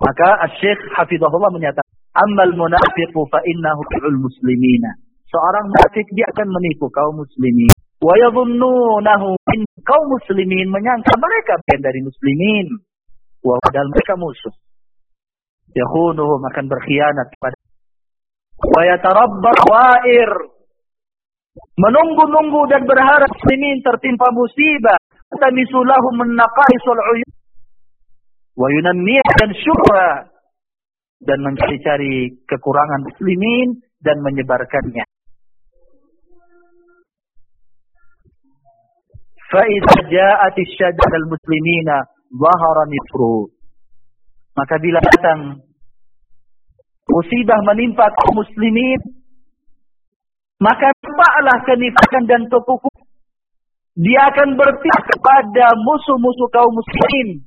Maka Asy-Syaikh Hafizahullah menyatakan, "Ammal munafiqu fa innahu yu'ul muslimina." Seorang munafik dia akan menipu kaum muslimin. Wa yadhunnunahu min kaum muslimin, menyangka mereka bagian dari muslimin. Wa padahal mereka musuh. Yakhunuhum, akan berkhianat kepada. Wa yatarabbar wa'ir, menunggu-nunggu dan berharap muslimin tertimpa musibah. Tamisulahum min naqaisul uyub wa yunammiya dan syurra, dan mencari-cari kekurangan muslimin dan menyebarkannya. Fa idza ja'at asy-syadda al-muslimina dhahara nifru. Maka bila datang musibah menimpa kaum muslimin, maka tampaklah kenifakan dan kekufuran. Dia akan berpihak kepada musuh-musuh kaum muslimin.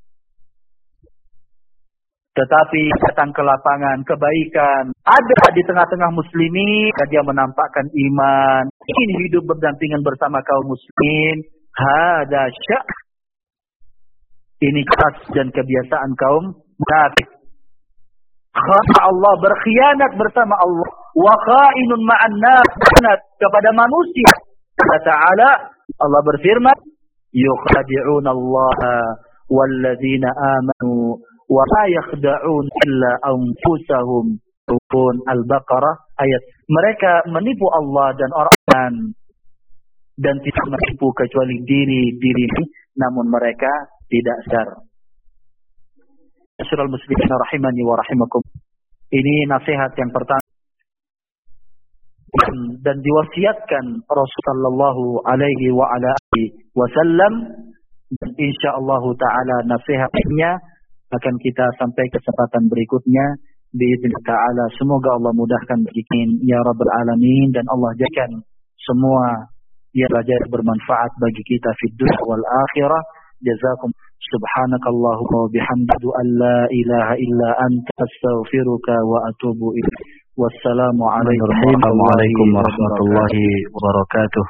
Tetapi datang ke lapangan kebaikan ada di tengah-tengah muslimin, dia menampakkan iman, ingin hidup berdampingan bersama kaum muslimin. Hada syak. Ini khas dan kebiasaan kaum munafik. Allah, berkhianat bersama Allah. Wa kha'inun ma'an nas, kepada manusia. Allah Ta'ala, Allah berfirman, yukhadi'un Allah walladzina amanu wa la yakhda'un illa anfusahum. Al-Baqarah ayat. Mereka menipu Allah dan orang dan tidak menipu kecuali diri, namun mereka tidak sadar. Masyarul muslimin rahimani wa rahimakum. Ini nasihat yang pertama dan diwasiatkan Rasulullah alaihi wa ala alihi wasallam, dan insyaallah taala nasihatnya akan kita sampai kesempatan berikutnya biiznillah taala. Semoga Allah mudahkan bagi kita ya rabbal alamin, dan Allah jadikan semua yang belajar bermanfaat bagi kita fid dunya wal akhirah. Jazakum subhanakallahumma wa bihamdika an la ilaha illa anta astaghfiruka wa atubu ilaik. Wassalamu alaikum warahmatullahi wabarakatuh.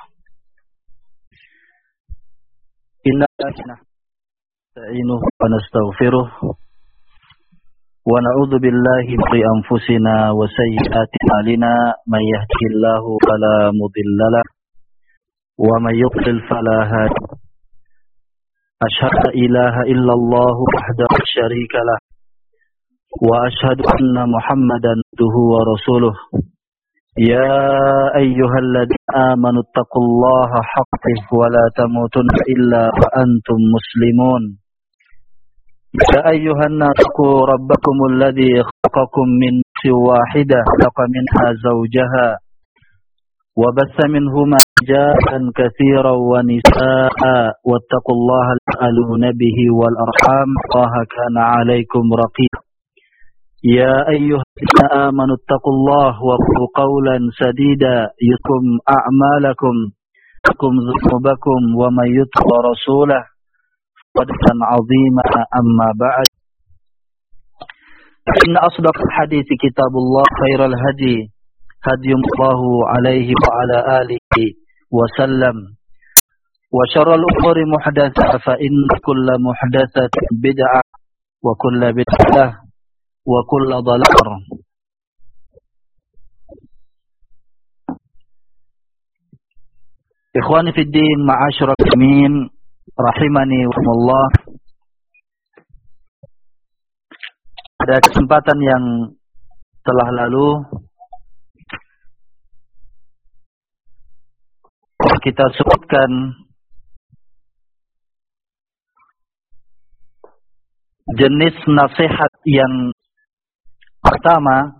Inna nasta'inuhu wa nastaghfiruh wa na'udzu billahi min anfusina wa sayyiati a'malina, may yahdihillahu fala mudilla lahu wa may yudlil fala hadiya. Asyhadu an la ilaha illallah wahdahu la syarika lah wa asyhadu anna Muhammadan abduhu wa rasuluh. Ya ayyuhalladzina amanu taqullaha haqqa tuqatih wa la tamutunna illa wa antum muslimun. Ya ayyuhan nas taqu rabbakumul ladzi khalaqakum min nafsin wahidah khalaqa minha zawjaha wa bassa minhuma rijalan katsiran wa nisaa'a wattaqullaha alladzi bihi wal arham Allaha kana 'alaikum raqib. Ya ayyuhalladzina amanu taqullaha wa qulu qawlan sadida yukum a'malakum kum dzunubakum wa may yuti' rasulahu fadlan 'azima amma ba'd. Inna asdaqal hadithi kitabullah khairal hadi hadiyullahu alaihi wa ala alihi wa sallam wa syarrul umuri muhdatsah fa inna kulla muhdatsatin bid'ah wa kulla bid'ah wa kulla dhalalah. Ikhwani fid din, ma'asyiral muslimin rahimani wa Allah. Pada kesempatan yang telah lalu kita sebutkan jenis nasihat yang pertama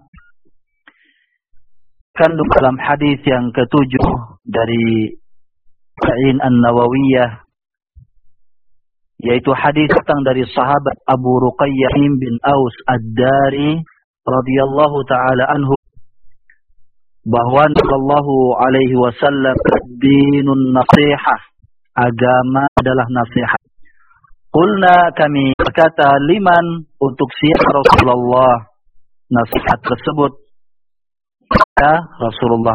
kandung dalam hadis yang ketujuh dari Sa'in An-Nawawiyah, yaitu hadis datang dari sahabat Abu Ruqayyah bin Aus Ad-Dari radhiyallahu taala anhu, bahwa sallallahu alaihi wasallam dinun nasihah, agama adalah nasihat. Qulna, kami berkata, liman, untuk siapa Rasulullah nasihat tersebut? Ya Rasulullah